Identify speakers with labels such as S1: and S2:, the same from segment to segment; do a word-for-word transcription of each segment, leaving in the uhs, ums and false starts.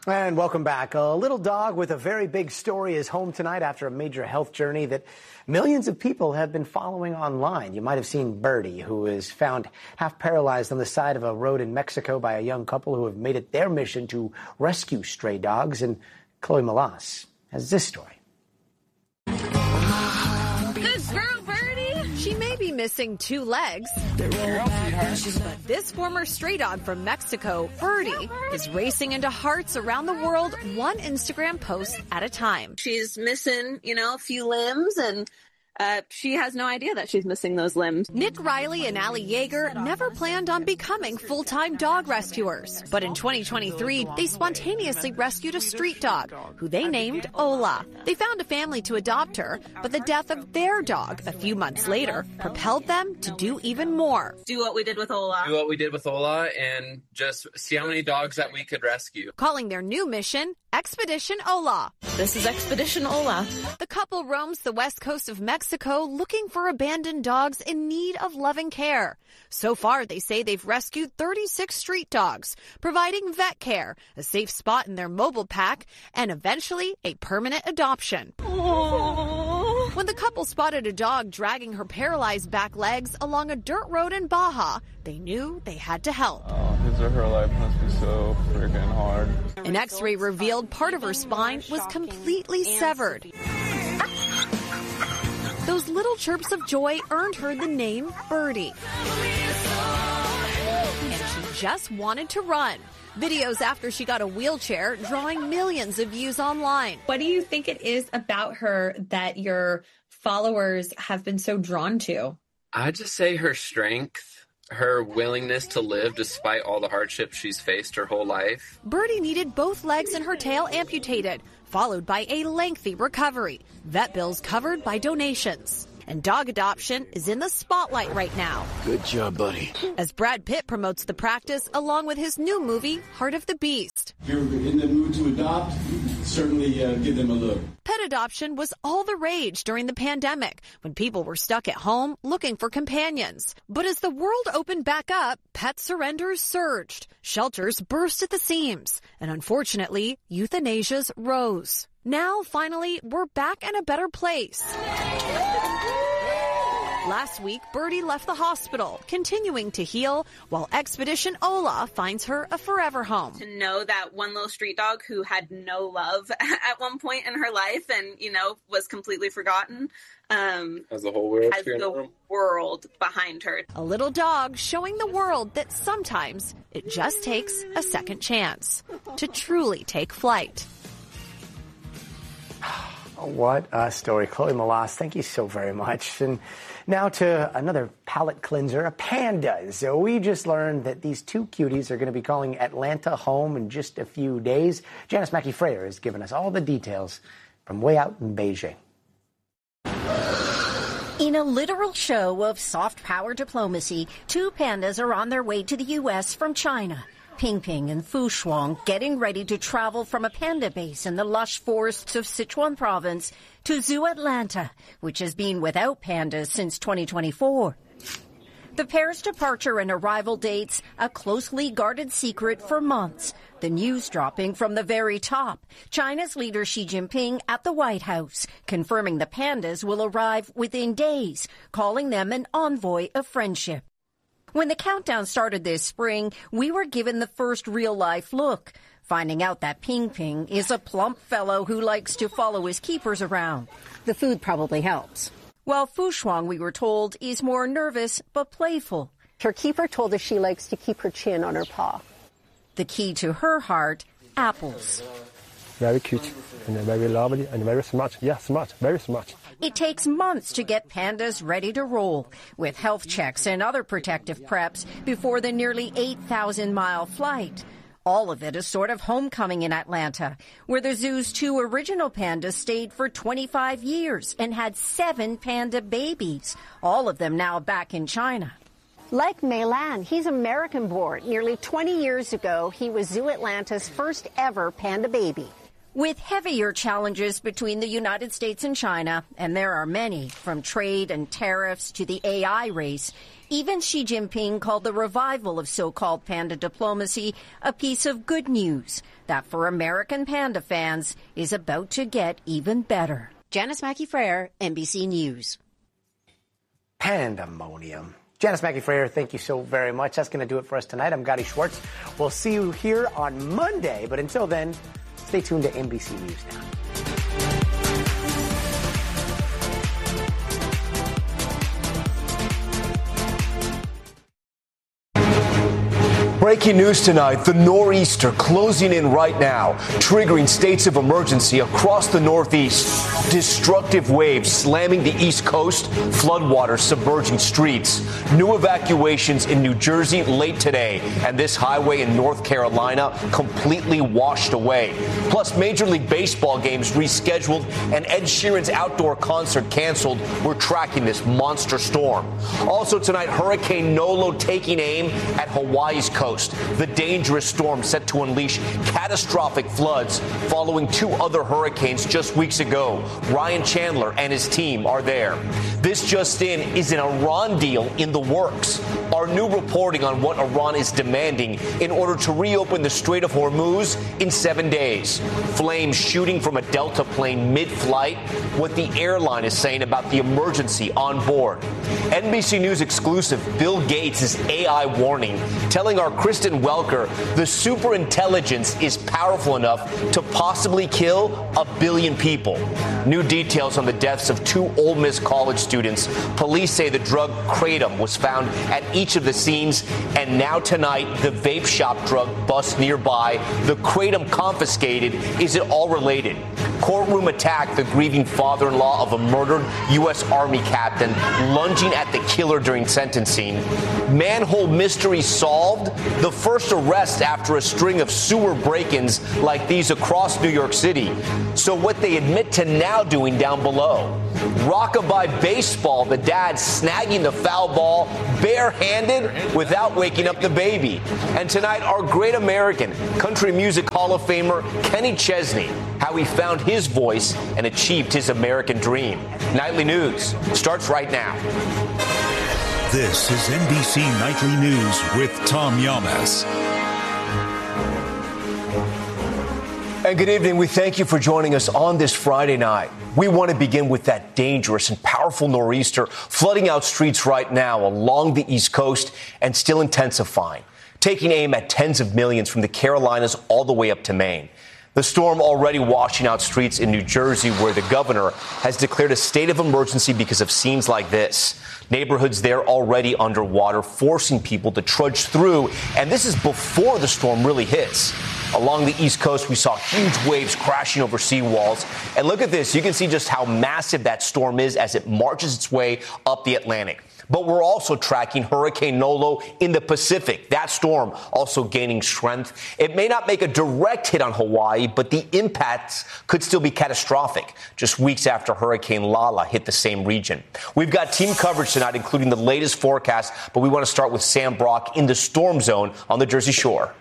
S1: And welcome back. A little dog with a very big story is home tonight after a major health journey that millions of people have been following online. You might have seen Birdie, who is found half paralyzed on the side of a road in Mexico by a young couple who have made it their mission to rescue stray dogs. And Chloe Malas has this story.
S2: Good girl, Birdie. She may be missing two legs, but this former stray dog from Mexico, Birdie, is racing into hearts around the world one Instagram post at a time.
S3: She's missing, you know, a few limbs, and uh, she has no idea that she's missing those limbs.
S2: Nick Riley and Allie Yeager never planned on becoming full-time dog rescuers. But in twenty twenty-three, they spontaneously rescued a street dog, who they named Ola. They found a family to adopt her, but the death of their dog a few months later propelled them to do even more.
S3: Do what we did with Ola.
S4: Do what we did with Ola and just see how many dogs that we could rescue.
S2: Calling their new mission Expedition Ola.
S3: This is Expedition Ola.
S2: The couple roams the west coast of Mexico looking for abandoned dogs in need of loving care. So far, they say they've rescued thirty-six street dogs, providing vet care, a safe spot in their mobile pack, and eventually a permanent adoption.
S3: Aww.
S2: When the couple spotted a dog dragging her paralyzed back legs along a dirt road in Baja, they knew they had to help.
S5: Oh, his or her life must be so freaking hard.
S2: An x-ray revealed part of her spine was completely severed. Those little chirps of joy earned her the name Birdie. And she just wanted to run. Videos after she got a wheelchair drawing millions of views online.
S6: What do you think it is about her that your followers have been so drawn to?
S4: I'd just say her strength, her willingness to live despite all the hardships she's faced her whole life.
S2: Birdie needed both legs and her tail amputated, followed by a lengthy recovery. Vet bills covered by donations. And dog adoption is in the spotlight right now.
S7: Good job, buddy.
S2: As Brad Pitt promotes the practice along with his new movie, Heart of the Beast.
S8: If you're in the mood to adopt, certainly uh, give them a look.
S2: Pet adoption was all the rage during the pandemic when people were stuck at home looking for companions. But as the world opened back up, pet surrenders surged. Shelters burst at the seams. And unfortunately, euthanasias rose. Now, finally, we're back in a better place. Last week, Birdie left the hospital, continuing to heal, while Expedition Ola finds her a forever home.
S3: To know that one little street dog who had no love at one point in her life and, you know, was completely forgotten, um,
S4: has the whole world,
S3: has the world behind her.
S2: A little dog showing the world that sometimes it just takes a second chance to truly take flight.
S1: What a story. Chloe Malas, thank you so very much. And now to another palate cleanser, a panda. So we just learned that these two cuties are going to be calling Atlanta home in just a few days. Janice Mackey-Frayer has given us all the details from way out in Beijing.
S9: In a literal show of soft power diplomacy, two pandas are on their way to the U S from China. Ping Ping and Fu Shuang getting ready to travel from a panda base in the lush forests of Sichuan province to Zoo Atlanta, which has been without pandas since twenty twenty-four. The pair's departure and arrival dates, a closely guarded secret for months. The news dropping from the very top. China's leader Xi Jinping at the White House, confirming the pandas will arrive within days, calling them an envoy of friendship. When the countdown started this spring, we were given the first real-life look, finding out that Ping Ping is a plump fellow who likes to follow his keepers around. The food probably helps. While Fu Shuang, we were told, is more nervous but playful.
S10: Her keeper told us she likes to keep her chin on her paw.
S9: The key to her heart, apples.
S11: Very cute and very lovely and very smart. Yeah, smart, very smart.
S9: It takes months to get pandas ready to roll, with health checks and other protective preps before the nearly eight thousand mile flight. All of it a sort of homecoming in Atlanta, where the zoo's two original pandas stayed for twenty-five years and had seven panda babies, all of them now back in China.
S10: Like Meilan, he's American-born. Nearly twenty years ago, he was Zoo Atlanta's first ever panda baby.
S9: With heavier challenges between the United States and China, and there are many, from trade and tariffs to the A I race, Even Xi Jinping called the revival of so-called panda diplomacy a piece of good news that for American panda fans is about to get even better. Janice Mackey-Frayer, N B C News.
S1: Pandemonium. Janice Mackey-Frayer, thank you so very much. That's going to do it for us tonight. I'm Gadi Schwartz. We'll see you here on Monday. But until then, stay tuned to N B C News Now.
S7: Breaking news tonight, the nor'easter closing in right now, triggering states of emergency across the Northeast. Destructive waves slamming the East Coast, floodwaters submerging streets. New evacuations in New Jersey late today, and this highway in North Carolina completely washed away. Plus, Major League Baseball games rescheduled and Ed Sheeran's outdoor concert canceled. We're tracking this monster storm. Also tonight, Hurricane Nolo taking aim at Hawaii's coast. The dangerous storm set to unleash catastrophic floods following two other hurricanes just weeks ago. Ryan Chandler and his team are there. This just in is an Iran deal in the works. Our new reporting on what Iran is demanding in order to reopen the Strait of Hormuz in seven days. Flames shooting from a Delta plane mid-flight. What the airline is saying about the emergency on board. N B C News exclusive, Bill Gates' A I warning, telling our Kristen Welker the superintelligence is powerful enough to possibly kill a billion people. New details on the deaths of two Ole Miss college students. Police say the drug kratom was found at each of the scenes, and now tonight the vape shop drug bust nearby. The kratom confiscated. Is it all related? Courtroom attack, the grieving father-in-law of a murdered U S Army captain lunging at the killer during sentencing. Manhole mystery solved. The first arrest after a string of sewer break-ins like these across New York City. So what they admit to now doing down below. Rockabye baseball, the dad snagging the foul ball barehanded without waking up the baby. And tonight, our great American country music Hall of Famer Kenny Chesney, how he found his voice and achieved his American dream. Nightly News starts right now.
S12: This is N B C Nightly News with Tom Llamas.
S7: And good evening. We thank you for joining us on this Friday night. We want to begin with that dangerous and powerful nor'easter flooding out streets right now along the East Coast and still intensifying, taking aim at tens of millions from the Carolinas all the way up to Maine. The storm already washing out streets in New Jersey, where the governor has declared a state of emergency because of scenes like this. Neighborhoods there already underwater, forcing people to trudge through. And this is before the storm really hits. Along the East Coast, we saw huge waves crashing over seawalls. And look at this. You can see just how massive that storm is as it marches its way up the Atlantic. But we're also tracking Hurricane Nolo in the Pacific. That storm also gaining strength. It may not make a direct hit on Hawaii, but the impacts could still be catastrophic just weeks after Hurricane Lala hit the same region. We've got team coverage tonight, including the latest forecast, but we want to start with Sam Brock in the storm zone on the Jersey Shore.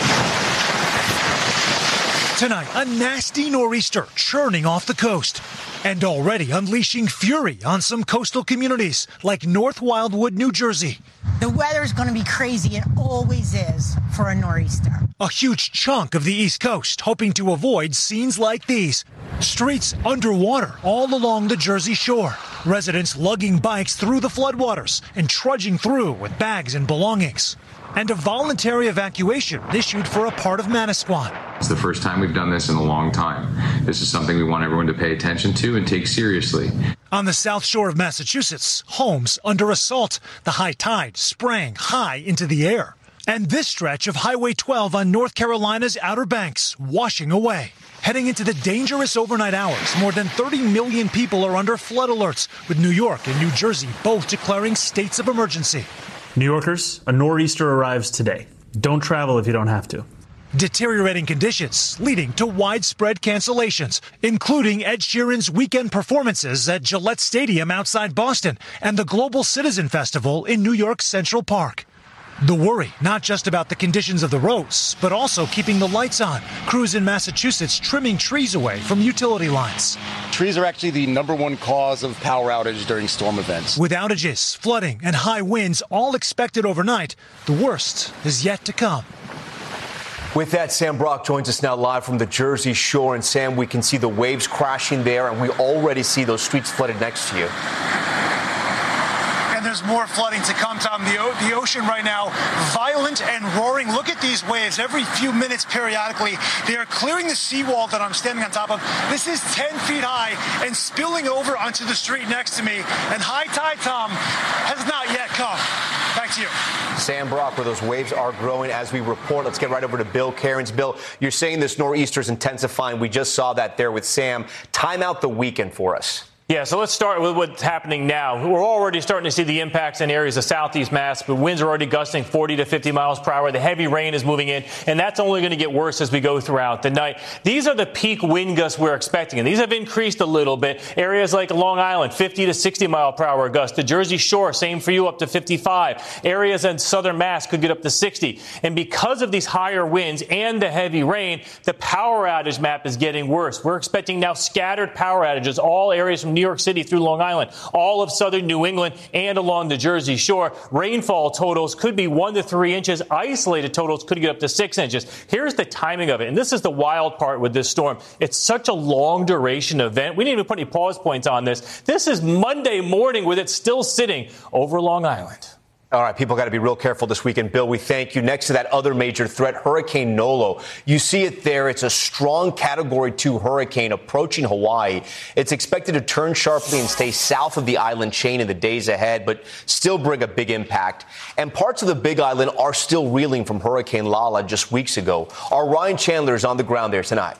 S13: Tonight, a nasty nor'easter churning off the coast and already unleashing fury on some coastal communities like North Wildwood, New Jersey.
S14: The weather's going to be crazy. It always is for a nor'easter.
S13: A huge chunk of the East Coast hoping to avoid scenes like these. Streets underwater all along the Jersey Shore. Residents lugging bikes through the floodwaters and trudging through with bags and belongings. And a voluntary evacuation issued for a part of Manasquan.
S15: It's the first time we've done this in a long time. This is something we want everyone to pay attention to and take seriously.
S13: On the south shore of Massachusetts, homes under assault. The high tide sprang high into the air. And this stretch of Highway twelve on North Carolina's Outer Banks washing away. Heading into the dangerous overnight hours, more than thirty million people are under flood alerts, with New York and New Jersey both declaring states of emergency.
S16: New Yorkers, a nor'easter arrives today. Don't travel if you don't have to.
S13: Deteriorating conditions leading to widespread cancellations, including Ed Sheeran's weekend performances at Gillette Stadium outside Boston and the Global Citizen Festival in New York's Central Park. The worry, not just about the conditions of the roads, but also keeping the lights on. Crews in Massachusetts trimming trees away from utility lines.
S17: Trees are actually the number one cause of power outage during storm events.
S13: With outages, flooding, and high winds all expected overnight, the worst is yet to come.
S7: With that, Sam Brock joins us now live from the Jersey Shore. And Sam, we can see the waves crashing there, and we already see those streets flooded next to you.
S13: And there's more flooding to come, Tom. The, o- the ocean right now, violent and roaring. Look at these waves every few minutes periodically. They are clearing the seawall that I'm standing on top of. This is ten feet high and spilling over onto the street next to me. And high tide, Tom, has not yet come. Back to you.
S7: Sam Brock, where those waves are growing as we report. Let's get right over to Bill Cairns. Bill, you're saying this nor'easter is intensifying. We just saw that there with Sam. Time out the weekend for us.
S18: Yeah, so let's start with what's happening now. We're already starting to see the impacts in areas of southeast Mass, but winds are already gusting forty to fifty miles per hour. The heavy rain is moving in, and that's only going to get worse as we go throughout the night. These are the peak wind gusts we're expecting, and these have increased a little bit. Areas like Long Island, fifty to sixty mile per hour gusts. The Jersey Shore, same for you, up to fifty-five. Areas in southern Mass could get up to sixty. And because of these higher winds and the heavy rain, the power outage map is getting worse. We're expecting now scattered power outages, all areas from New York City through Long Island, all of southern New England and along the Jersey Shore. Rainfall totals could be one to three inches. Isolated totals could get up to six inches. Here's the timing of it, and this is the wild part with this storm. It's such a long duration event. We didn't even put any pause points on this. This is Monday morning with it still sitting over Long Island.
S7: All right, people got to be real careful this weekend. Bill, we thank you. Next to that other major threat, Hurricane Nolo. You see it there. It's a strong Category two hurricane approaching Hawaii. It's expected to turn sharply and stay south of the island chain in the days ahead, but still bring a big impact. And parts of the Big Island are still reeling from Hurricane Lala just weeks ago. Our Ryan Chandler is on the ground there tonight.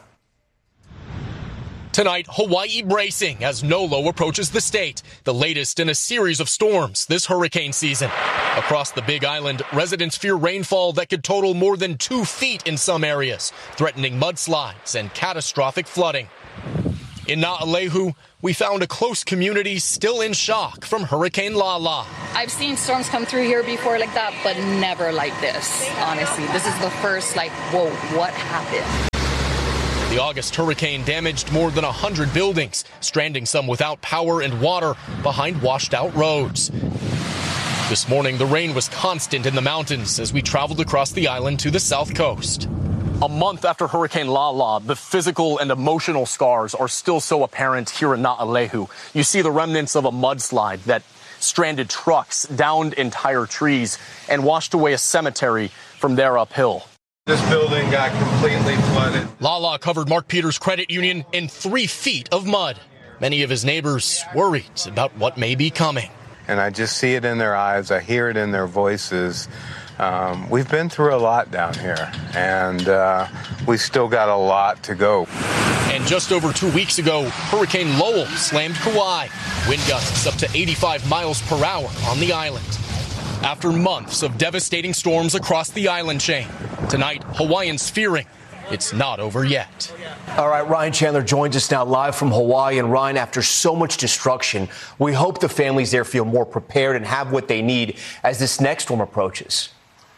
S19: Tonight, Hawaii bracing as Nolo approaches the state, the latest in a series of storms this hurricane season. Across the Big Island, residents fear rainfall that could total more than two feet in some areas, threatening mudslides and catastrophic flooding. In Naʻalehu, we found a close community still in shock from Hurricane Lala.
S20: I've seen storms come through here before like that, but never like this, honestly. This is the first, like, whoa, what happened?
S19: The August hurricane damaged more than one hundred buildings, stranding some without power and water behind washed-out roads. This morning, the rain was constant in the mountains as we traveled across the island to the south coast. A month after Hurricane Lala, the physical and emotional scars are still so apparent here in Naʻalehu. You see the remnants of a mudslide that stranded trucks, downed entire trees, and washed away a cemetery from there uphill.
S21: This building got completely flooded.
S19: Lala covered Mark Peters Credit Union in three feet of mud. Many of his neighbors worried about what may be coming.
S21: And I just see it in their eyes. I hear it in their voices. Um, we've been through a lot down here, and uh, we still got a lot to go.
S19: And just over two weeks ago, Hurricane Lowell slammed Kauai. Wind gusts up to eighty-five miles per hour on the island. After months of devastating storms across the island chain, tonight, Hawaiians fearing it's not over yet.
S7: All right, Ryan Chandler joins us now live from Hawaii. And Ryan, after so much destruction, we hope the families there feel more prepared and have what they need as this next storm approaches.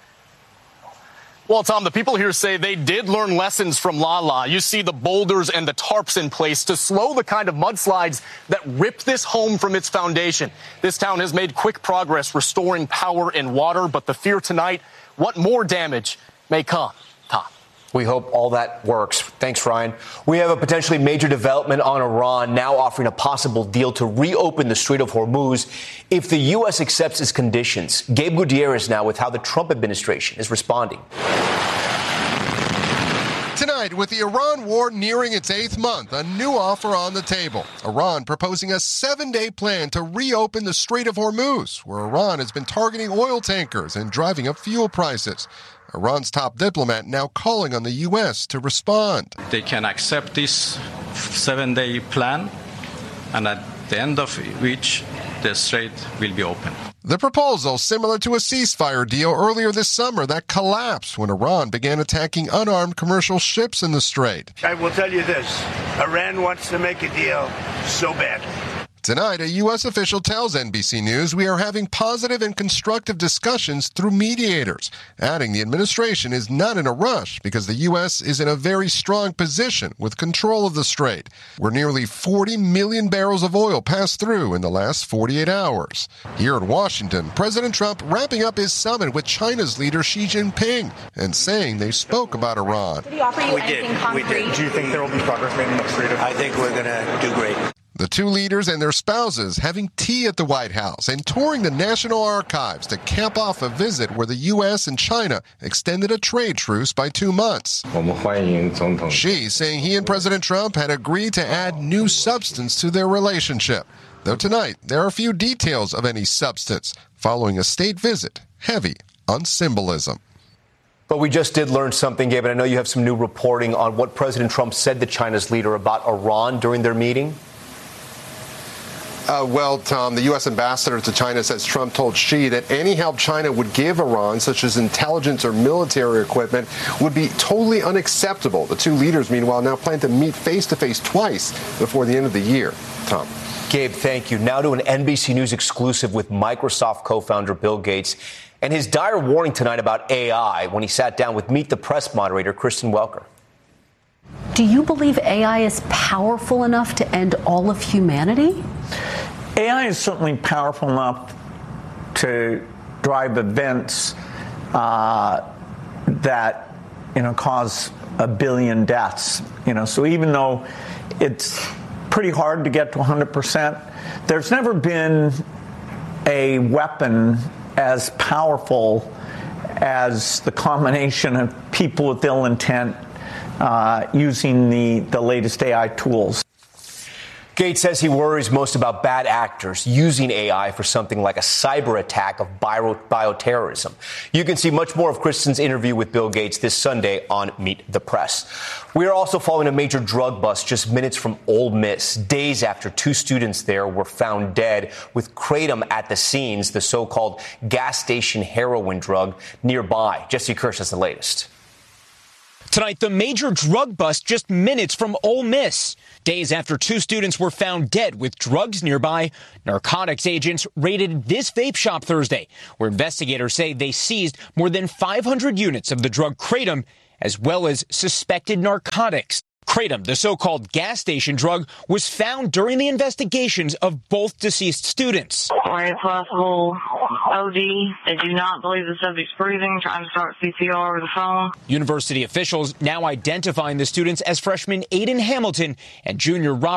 S19: Well, Tom, the people here say they did learn lessons from Lala. You see the boulders and the tarps in place to slow the kind of mudslides that ripped this home from its foundation. This town has made quick progress restoring power and water, but the fear tonight, what more damage may come. Tom.
S7: We hope all that works. Thanks, Ryan. We have a potentially major development on Iran now offering a possible deal to reopen the Strait of Hormuz if the U S accepts its conditions. Gabe Gutierrez now with how the Trump administration is responding.
S22: Tonight, with the Iran war nearing its eighth month, a new offer on the table. Iran proposing a seven-day plan to reopen the Strait of Hormuz, where Iran has been targeting oil tankers and driving up fuel prices. Iran's top diplomat now calling on the U S to respond.
S23: They can accept this seven-day plan, and at the end of which the strait will be open.
S22: The proposal, similar to a ceasefire deal earlier this summer that collapsed when Iran began attacking unarmed commercial ships in the strait.
S24: I will tell you this, Iran wants to make a deal so badly.
S22: Tonight, a U S official tells N B C News we are having positive and constructive discussions through mediators, adding the administration is not in a rush because the U S is in a very strong position with control of the strait, where nearly forty million barrels of oil passed through in the last forty-eight hours. Here in Washington, President Trump wrapping up his summit with China's leader Xi Jinping and saying they spoke about Iran.
S5: Did he offer you we anything did. concrete? We did.
S6: Do you think there will be progress made in the strait?
S5: I think we're going to do great.
S22: The two leaders and their spouses having tea at the White House and touring the National Archives to cap off a visit where the U S and China extended a trade truce by two months. Xi saying he and President Trump had agreed to add new substance to their relationship. Though tonight, there are few details of any substance following a state visit heavy on symbolism.
S7: But we just did learn something, Gabe, and I know you have some new reporting on what President Trump said to China's leader about Iran during their meeting.
S22: Uh, well, Tom, the U S ambassador to China says Trump told Xi that any help China would give Iran, such as intelligence or military equipment, would be totally unacceptable. The two leaders, meanwhile, now plan to meet face-to-face twice before the end of the year. Tom.
S7: Gabe, thank you. Now to an N B C News exclusive with Microsoft co-founder Bill Gates and his dire warning tonight about A I when he sat down with Meet the Press moderator Kristen Welker.
S8: Do you believe A I is powerful enough to end all of humanity?
S24: A I is certainly powerful enough to drive events uh, that, you know, cause a billion deaths. You know, so even though it's pretty hard to get to one hundred percent, there's never been a weapon as powerful as the combination of people with ill intent uh, using the, the latest A I tools.
S7: Gates says he worries most about bad actors using A I for something like a cyber attack of bio- bioterrorism. You can see much more of Kristen's interview with Bill Gates this Sunday on Meet the Press. We are also following a major drug bust just minutes from Ole Miss, days after two students there were found dead with kratom at the scenes, the so-called gas station heroin drug nearby. Jesse Kirsch has the latest.
S25: Tonight, the major drug bust just minutes from Ole Miss. Days after two students were found dead with drugs nearby, narcotics agents raided this vape shop Thursday, where investigators say they seized more than five hundred units of the drug kratom, as well as suspected narcotics. Kratom, the so-called gas station drug, was found during the investigations of both deceased students.
S26: Where it's possible O D. They do not believe the subject's breathing, trying to start C P R over the phone.
S25: University officials now identifying the students as freshman Aiden Hamilton and junior Robert